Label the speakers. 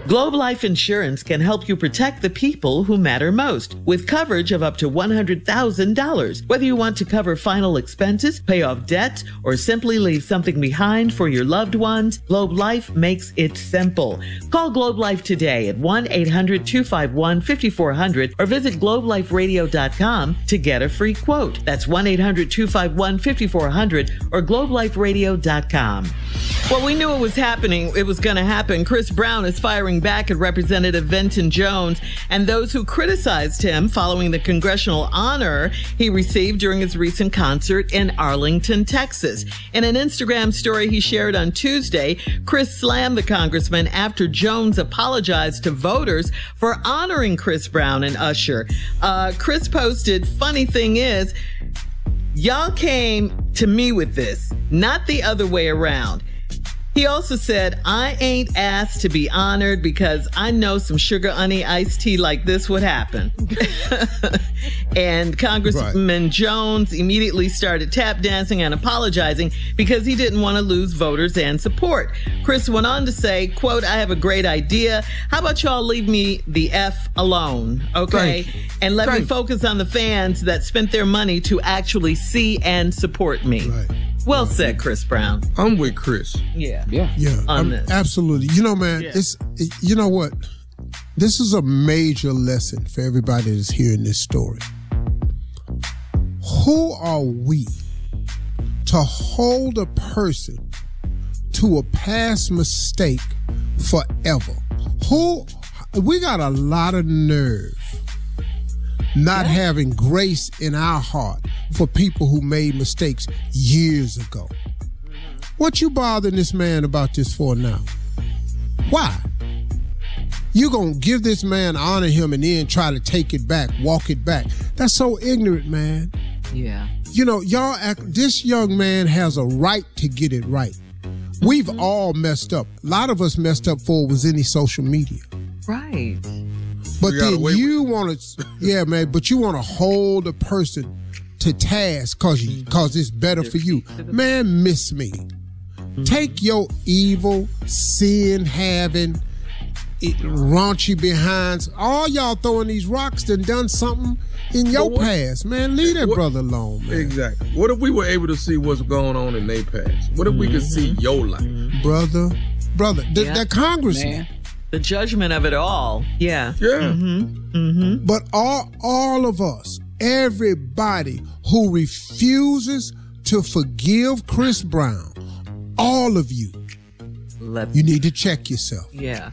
Speaker 1: Globe Life Insurance can help you protect the people who matter most with coverage of up to $100,000. Whether you want to cover final expenses, pay off debt, or simply leave something behind for your loved ones, Globe Life makes it simple. Call Globe Life today at 1-800-251-5400 or visit globeliferadio.com to get a free quote. That's 1-800-251-5400 or globeliferadio.com. Well, we knew it was happening. It was going to happen. Chris Brown is firing back at Representative Venton Jones and those who criticized him following the congressional honor he received during his recent concert in Arlington, Texas. In an Instagram story he shared on Tuesday, Chris slammed the congressman after Jones apologized to voters for honoring Chris Brown and Usher. Chris posted, "Funny thing is, y'all came to me with this, not the other way around." He also said, "I ain't asked to be honored because I know some sugar honey iced tea like this would happen." And Congressman Jones immediately started tap dancing and apologizing because he didn't want to lose voters and support. Chris went on to say, quote, "I have a great idea. How about y'all leave me the F alone, okay? And let me focus on the fans that spent their money to actually see and support me."
Speaker 2: Right.
Speaker 1: Well said, Chris Brown.
Speaker 3: I'm with Chris.
Speaker 1: Yeah.
Speaker 2: On this. Absolutely. You know, man, you know what? This is a major lesson for everybody that's hearing this story. Who are we to hold a person to a past mistake forever? We got a lot of nerve not having grace in our heart for people who made mistakes years ago. What you bothering this man about this for now? Why? You gonna give this man, honor him, and then try to take it back, walk it back. That's so ignorant, man.
Speaker 1: Yeah.
Speaker 2: You know, this young man has a right to get it right. We've all messed up. A lot of us messed up before it was any social media.
Speaker 1: Right.
Speaker 2: But then you want to, but you want to hold a person to task cause it's better for you. Man, miss me. Take your evil, sin-having, raunchy behinds. All y'all throwing these rocks done something in your past, man. Leave that brother alone, man.
Speaker 3: Exactly. What if we were able to see what's going on in their past? What if we could see your life?
Speaker 2: Brother, that congressman.
Speaker 1: Man. The judgment of it all. Yeah.
Speaker 3: Yeah.
Speaker 2: But all of us, everybody who refuses to forgive Chris Brown, all of you, you need to check yourself.
Speaker 1: Yeah.